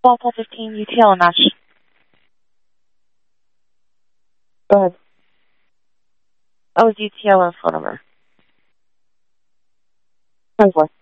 Volta 15 UTL match. Go ahead. That was UTL and phone number. 10-4.